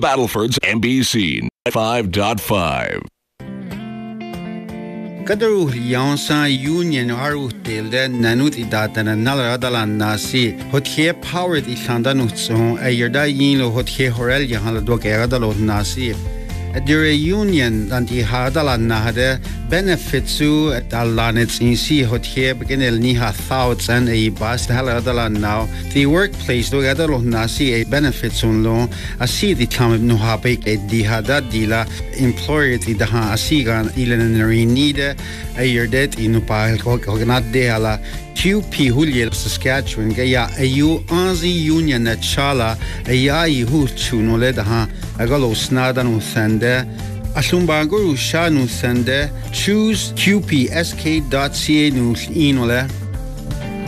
Battleford's NBC 5.5. Kadaru Yansan Union Aru Tilde Nanut Idatana Naladalan Nasi Hotie Powered Islandanutson a Yerda Yinlo Hotie Horel Yahaladok Eradalo Nasi Dure Union Anti Hadalan Nahade Benefitsu at Alanets in Si Hotie Beginel Niha Thoughts and a Bas Haladalan now the workplace do Gadalo Nasi a benefitsun lo a si the time Nuhabek a Dihada Dila employer Daha Asigan Ilanari Nida a Yerdet Inupa Hoganat Deala QP Huliel Saskatchewan Gaya a U Anzi Union at Chala a Yai Huchunole Daha a Galo Snadan Sende Ashumbanguru Shanu Sende choose qpsk.ca news inole